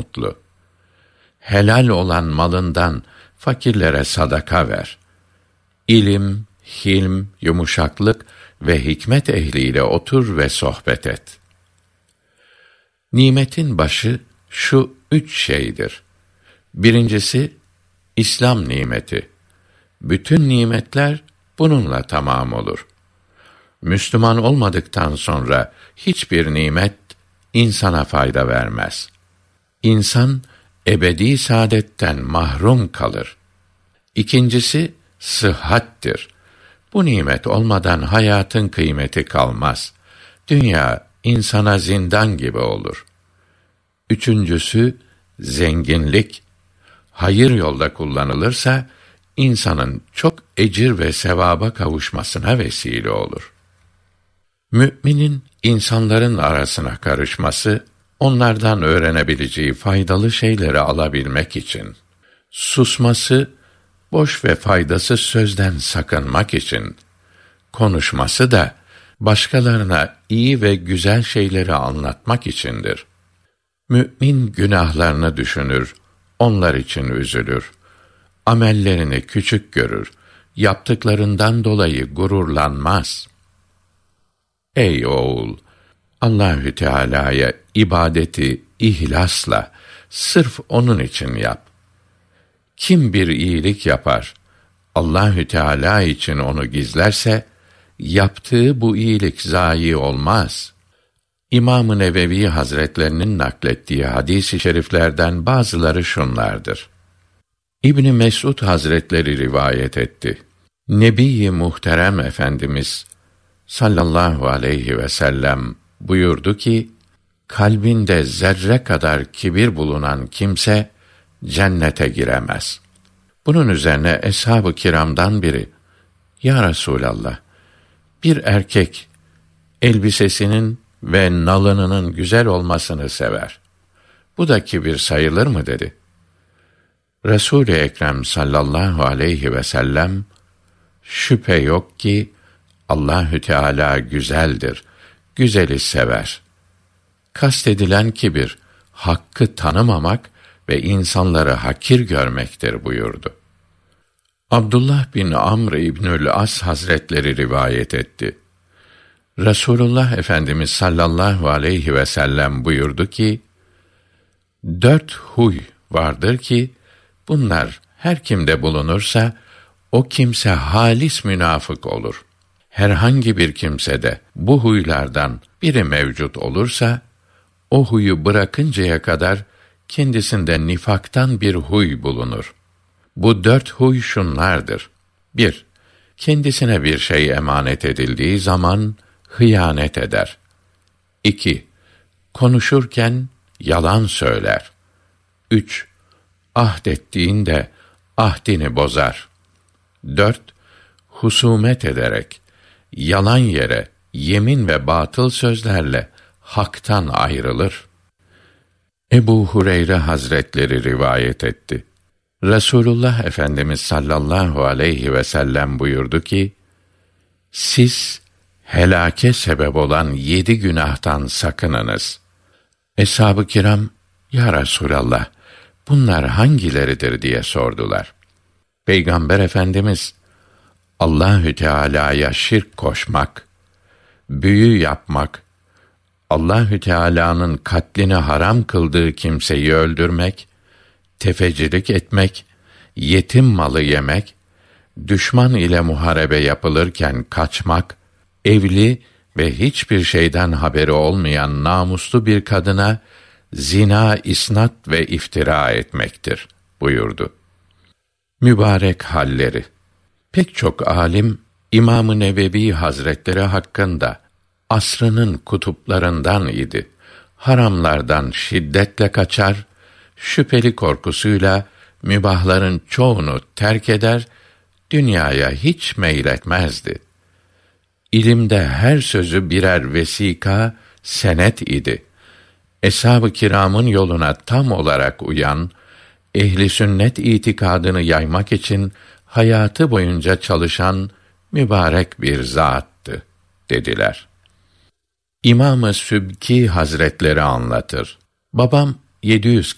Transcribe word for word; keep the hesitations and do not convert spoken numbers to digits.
mutlu. Helal olan malından fakirlere sadaka ver. İlim, hilm, yumuşaklık ve hikmet ehliyle otur ve sohbet et. Nimetin başı şu üç şeydir. Birincisi, İslam nimeti. Bütün nimetler bununla tamam olur. Müslüman olmadıktan sonra hiçbir nimet insana fayda vermez. İnsan ebedi saadetten mahrum kalır. İkincisi sıhhattir. Bu nimet olmadan hayatın kıymeti kalmaz. Dünya insana zindan gibi olur. Üçüncüsü zenginlik. Hayır yolda kullanılırsa insanın çok ecir ve sevaba kavuşmasına vesile olur. Müminin insanların arasına karışması, onlardan öğrenebileceği faydalı şeyleri alabilmek için. Susması, boş ve faydasız sözden sakınmak için. Konuşması da, başkalarına iyi ve güzel şeyleri anlatmak içindir. Mümin günahlarını düşünür, onlar için üzülür. Amellerini küçük görür, yaptıklarından dolayı gururlanmaz. Ey oğul! Allahü Teala'ya ibadeti ihlasla, sırf onun için yap. Kim bir iyilik yapar, Allahü Teala için onu gizlerse, yaptığı bu iyilik zayi olmaz. İmam-ı Nevevi Hazretlerinin naklettiği hadis-i şeriflerden bazıları şunlardır. İbn Mes'ud Hazretleri rivayet etti. Nebi-i Muhterem Efendimiz sallallahu aleyhi ve sellem buyurdu ki, kalbinde zerre kadar kibir bulunan kimse cennete giremez. Bunun üzerine eshab-ı kiramdan biri, Ya Resûlallah, bir erkek elbisesinin ve nalınının güzel olmasını sever. Bu da kibir sayılır mı dedi. Resul-i Ekrem sallallahu aleyhi ve sellem, şüphe yok ki Allahü Teala güzeldir, güzeli sever. Kastedilen kibir, hakkı tanımamak ve insanları hakir görmektir buyurdu. Abdullah bin Amr İbnül As Hazretleri rivayet etti. Resulullah Efendimiz sallallahu aleyhi ve sellem buyurdu ki, dört huy vardır ki, bunlar her kimde bulunursa, o kimse halis münafık olur. Herhangi bir kimsede bu huylardan biri mevcut olursa, o huyu bırakıncaya kadar kendisinde nifaktan bir huy bulunur. Bu dört huy şunlardır. Bir, kendisine bir şey emanet edildiği zaman hıyanet eder. İki, konuşurken yalan söyler. Üç, ahdettiğinde ahdini bozar. Dört, husumet ederek, yalan yere, yemin ve batıl sözlerle haktan ayrılır. Ebu Hureyre Hazretleri rivayet etti. Resulullah Efendimiz sallallahu aleyhi ve sellem buyurdu ki, siz helake sebep olan yedi günahtan sakınınız. Eshab-ı kiram, Ya Resûlallah, bunlar hangileridir diye sordular. Peygamber Efendimiz, Allahü Teala'ya şirk koşmak, büyü yapmak, Allahü Teala'nın katlini haram kıldığı kimseyi öldürmek, tefecilik etmek, yetim malı yemek, düşman ile muharebe yapılırken kaçmak, evli ve hiçbir şeyden haberi olmayan namuslu bir kadına zina, isnat ve iftira etmektir buyurdu. Mübarek halleri. Pek çok alim İmam-ı Nevevi Hazretleri hakkında asrının kutuplarından idi. Haramlardan şiddetle kaçar, şüpheli korkusuyla mübahların çoğunu terk eder, dünyaya hiç meyletmezdi. İlimde her sözü birer vesika, senet idi. Eshab-ı kiramın yoluna tam olarak uyan, ehli sünnet itikadını yaymak için hayatı boyunca çalışan mübarek bir zattı dediler. İmam-ı Sübki Hazretleri anlatır. Babam yedi yüz